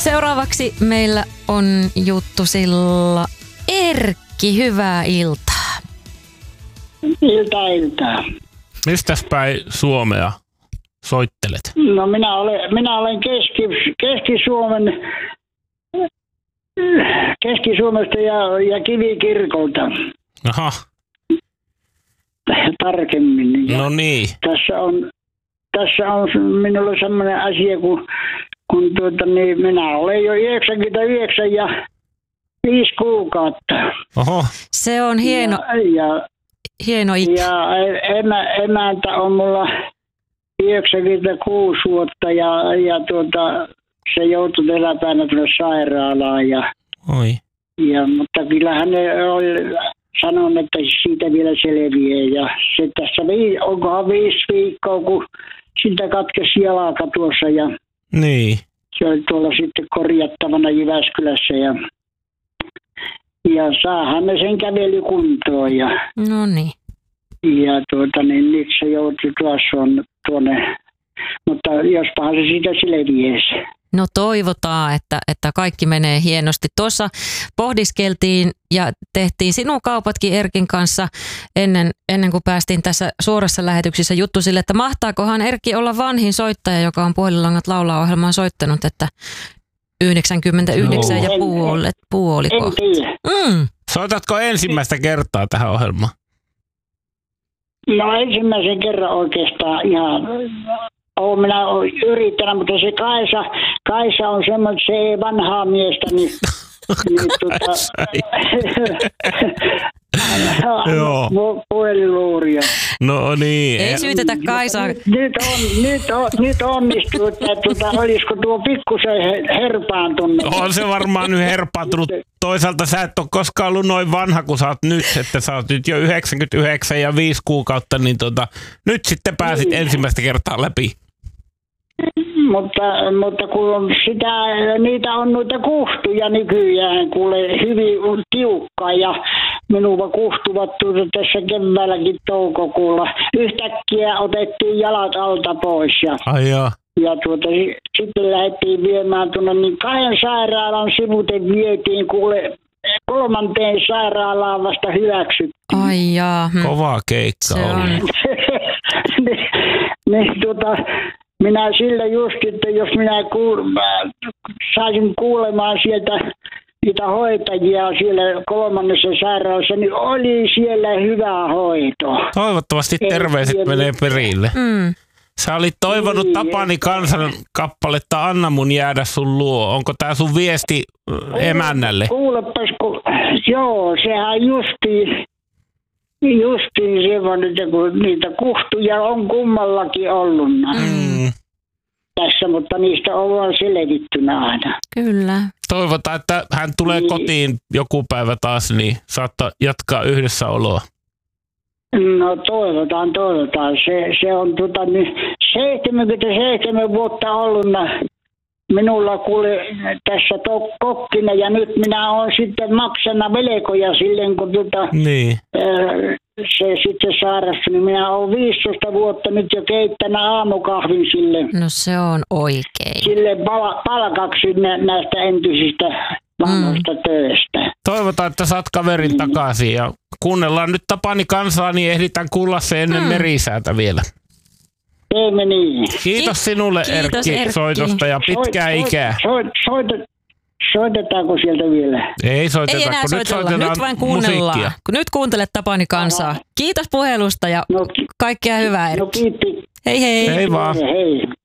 Seuraavaksi meillä on juttusilla Erkki, hyvää iltaa. Iltaa. Mistäs päin Suomea soittelet? No minä olen Keski-Suomesta ja Kivikirkolta. Aha. Tarkemmin. Ja No niin. tässä on minulla semmoinen asia, kun minä olen jo 99 ja 5 kuukautta. Oho. Se on hieno ikä. Ja emäntä on mulla 96 vuotta ja se joutui tänä päivänä tuonne sairaalaan. Oi. Mutta kyllähän ne oli sanonut, että siitä vielä selviää. Ja se tässä onkohan 5 viikkoa, kun siltä katkesi jalka tuossa ja Niin. se oli tuolla sitten korjattavana Jyväskylässä ja saahan ne sen kävelykuntoon ja No niin. nyt se joutui tuonne, mutta jospahan se siitä selviää. No toivotaan, että kaikki menee hienosti. Tuossa pohdiskeltiin ja tehtiin sinun kaupatkin Erkin kanssa ennen kuin päästiin tässä suorassa lähetyksessä juttu sille, että mahtaakohan Erkki olla vanhin soittaja, joka on Puhelinlangat laulaa -ohjelmaan soittanut, että 99 ja puoliko. En tiedä. Soitatko ensimmäistä kertaa tähän ohjelmaan? No ensimmäisen kerran oikeastaan ihan olen minä yrittänyt, mutta se Kaisa on semmoinen, se ei vanhaa miestä, niin Joo. puhelinluuria. No niin. Ei syytetä Kaisaa. Nyt onnistuu, että olisiko tuo pikkusen herpaantunut. On se varmaan nyt herpaantunut. Toisaalta sä et ole koskaan ollut noin vanha kuin sä oot nyt, että sä oot nyt jo 99 ja 5 kuukautta, niin nyt sitten pääsit ensimmäistä kertaa läpi. Mutta kun niitä on noita kuhtuja nykyään, kuule hyvin tiukkaa ja minua kuhtuvat tässä keväälläkin toukokuulla. Yhtäkkiä otettiin jalat alta pois Ai joo. ja sitten lähdettiin viemään tuonne, niin 2 sairaalan sivuten vietiin, kuule 3. sairaalaan vasta hyväksyttiin. Ai jaa. Kova keikka Se on. Minä sillä just, että jos minä saisin kuulemaan sieltä niitä hoitajia siellä 3. sairaalassa, niin oli siellä hyvä hoito. Toivottavasti terveiset menee perille. Sä olit toivonut Tapani Kansan kappaletta Anna mun jäädä sun luo. Onko tää sun viesti emännälle? Kuulepas, joo, sehän justiin semmoinen, kun niitä kuhtuja on kummallakin ollut tässä, mutta niistä on vaan selvittynä aina. Kyllä. Toivotaan, että hän tulee kotiin joku päivä taas, niin saattaa jatkaa yhdessä oloa. No toivotaan. Se on 77 vuotta ollut minulla kuule tässä kokkina ja nyt minä olen sitten maksana velkoja silleen, kun Niin. Se sitten sairastui, niin minä olen 15 vuotta nyt jo keittänyt aamukahvin sille. No se on oikein. Sille palkaksi näistä entisistä vanhoista töistä. Toivotaan, että saat kaverin takaisin ja kuunnellaan nyt Tapani Kansaa, niin ehditään kuulla se ennen merisäätä vielä. Teemme niin. Kiitos sinulle Erkki soitosta ja pitkää ikää. Soitetaanko sieltä vielä? Ei soiteta, Ei enää kun nyt soitella, soitetaan nyt vain kuunnellaan. musiikkia. Nyt kuuntelet Tapani Kansaa. Kiitos puhelusta ja kaikkea hyvää, Erkki. No kiitti. Hei hei. Hei vaan. Hei.